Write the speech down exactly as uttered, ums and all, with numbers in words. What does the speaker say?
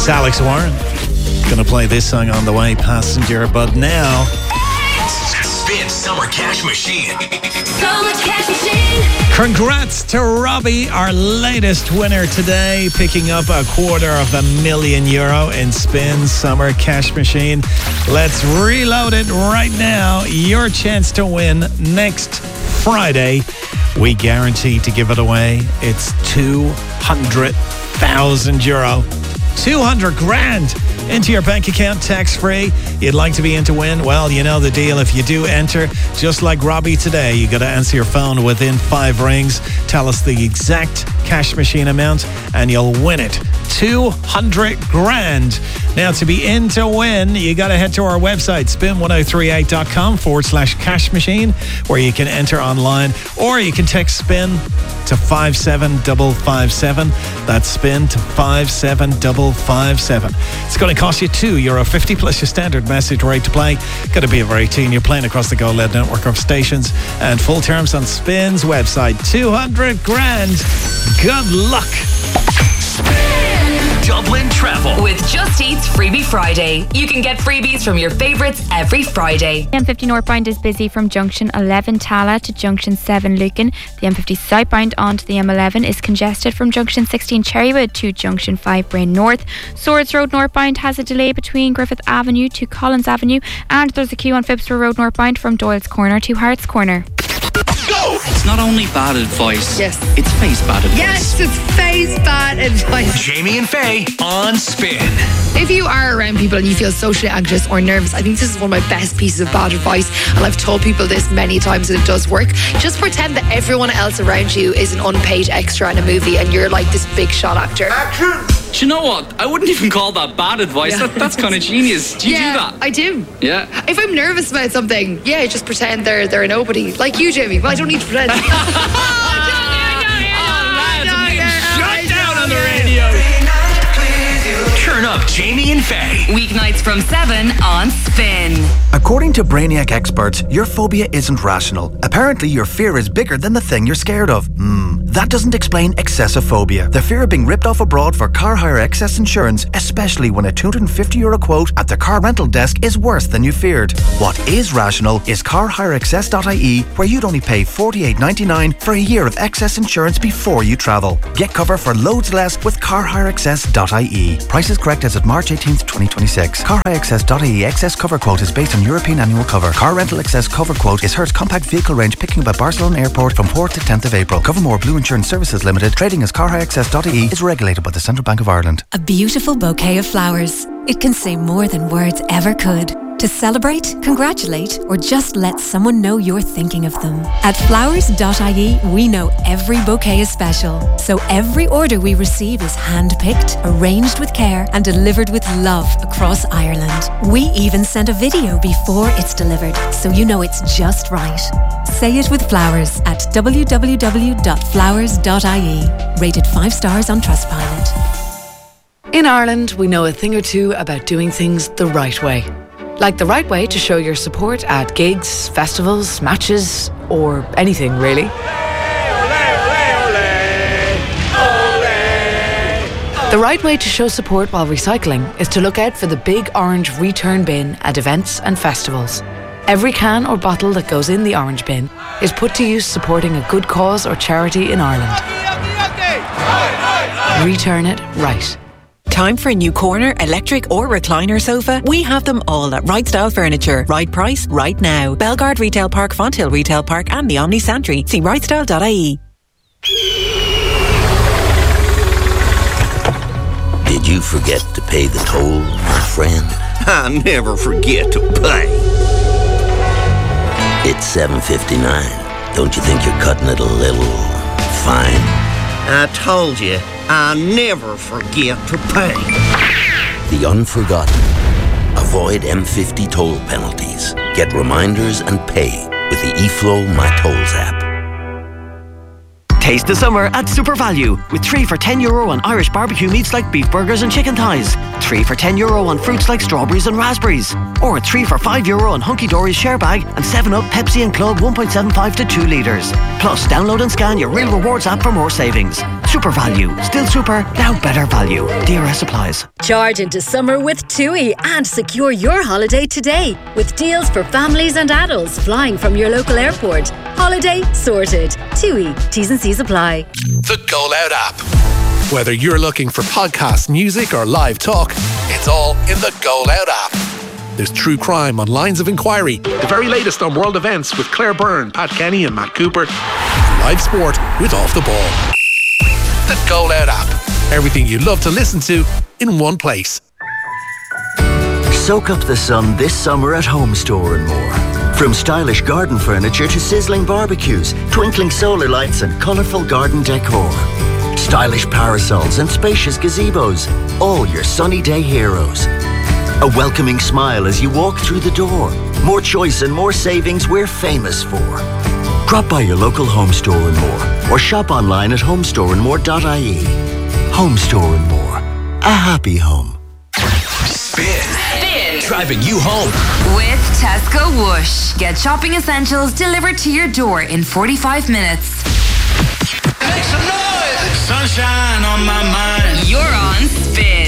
Alex Warren. Gonna play this song on the way, Passenger, but now... Spin Summer Cash Machine. Summer Cash Machine. Congrats to Robbie, our latest winner today, picking up a quarter of a million euro in Spin Summer Cash Machine. Let's reload it right now. Your chance to win next Friday. We guarantee to give it away. It's two hundred thousand euro. two hundred grand into your bank account, tax-free. You'd like to be in to win? Well, you know the deal. If you do enter, just like Robbie today, you got to answer your phone within five rings. Tell us the exact cash machine amount and you'll win it. two hundred grand. Now, to be in to win, you got to head to our website, spin ten thirty-eight dot com forward slash cash machine, where you can enter online, or you can text spin to five seven five five seven. That's spin to five seven five five seven. It's going to cost you two euro fifty plus your standard message rate to play. Got to be over eighteen. You're playing across the Go Loud network of stations, and full terms on Spin's website. two hundred grand. Good luck. Dublin Travel With Just Eat's Freebie Friday. You can get freebies from your favourites every Friday. The M fifty northbound is busy from junction eleven Tala to junction seven Lucan. The M fifty southbound onto the M eleven is congested from junction sixteen Cherrywood to junction five Brain North. Swords Road northbound has a delay between Griffith Avenue to Collins Avenue, and there's a queue on Phibsborough Road northbound from Doyle's Corner to Hart's Corner. Go! It's not only bad advice. Yes. It's face bad advice. Yes, it's face bad advice. Jamie and Faye on Spin. If you are around people and you feel socially anxious or nervous, I think this is one of my best pieces of bad advice, and I've told people this many times and it does work. Just pretend that everyone else around you is an unpaid extra in a movie and you're like this big shot actor. Action! Do you know what? I wouldn't even call that bad advice. Yeah. That, that's kind of genius. Do you yeah, do that? I do. Yeah. If I'm nervous about something, yeah, just pretend they're they're a nobody. Like you, Jamie, but I don't need to pretend. Shut down on the radio. Turn up Jamie and Faye. Weeknights from seven on Spin. According to Brainiac experts, your phobia isn't rational. Apparently, your fear is bigger than the thing you're scared of. Hmm. That doesn't explain excessive phobia. The fear of being ripped off abroad for car hire excess insurance, especially when a two hundred fifty euro quote at the car rental desk is worse than you feared. What is rational is car hire excess dot I E, where you'd only pay forty-eight ninety-nine for a year of excess insurance before you travel. Get cover for loads less with car hire excess dot I E. Prices correct as of March eighteenth, twenty twenty-six. car hire excess dot I E excess cover quote is based on European annual cover. Car rental excess cover quote is Hertz compact vehicle range picking up at Barcelona Airport from fourth to tenth of April. Covermore Blue Insurance Services Limited, trading as car hire excess dot I E, is regulated by the Central Bank of Ireland. A beautiful bouquet of flowers. It can say more than words ever could. To celebrate, congratulate, or just let someone know you're thinking of them. At flowers dot I E, we know every bouquet is special. So every order we receive is hand-picked, arranged with care, and delivered with love across Ireland. We even send a video before it's delivered, so you know it's just right. Say it with flowers at w w w dot flowers dot I E. Rated five stars on Trustpilot. In Ireland, we know a thing or two about doing things the right way. Like the right way to show your support at gigs, festivals, matches, or anything really. The right way to show support while recycling is to look out for the big orange return bin at events and festivals. Every can or bottle that goes in the orange bin is put to use supporting a good cause or charity in Ireland. Return it right. Time for a new corner, electric or recliner sofa? We have them all at Right Style Furniture. Right price, right now. Belgard Retail Park, Fonthill Retail Park and the Omni Santry. See right style dot I E. Did you forget to pay the toll, my friend? I never forget to pay. It's seven fifty-nine. Don't you think you're cutting it a little fine? I told you, I never forget to pay. The unforgotten. Avoid M fifty toll penalties. Get reminders and pay with the eFlow My Tolls app. Taste the summer at Super Value with three for ten euro on Irish barbecue meats like beef burgers and chicken thighs. three for ten euro on fruits like strawberries and raspberries. Or three for five euro on Hunky Dory's share bag and seven up Pepsi and Club one point seven five to two litres. Plus, download and scan your Real Rewards app for more savings. Super value. Still super, now better value. D R S applies. Charge into summer with TUI and secure your holiday today with deals for families and adults flying from your local airport. Holiday sorted. TUI. T's and C's apply. The Go Loud app. Whether you're looking for podcast music or live talk, it's all in the Go Loud app. There's true crime on Lines of Inquiry, the very latest on world events with Claire Byrne, Pat Kenny and Matt Cooper, and live sport with Off the Ball. The Go Loud app. Everything you love to listen to in one place. Soak up the sun this summer at Home Store and more. From stylish garden furniture to sizzling barbecues, twinkling solar lights and colourful garden decor. Stylish parasols and spacious gazebos, all your sunny day heroes. A welcoming smile as you walk through the door. More choice and more savings we're famous for. Drop by your local Home Store and more, or shop online at home store and more dot I E. Home Store and More. A happy home. Spin. Spin. Driving you home. With Tesco Whoosh. Get shopping essentials delivered to your door in forty-five minutes.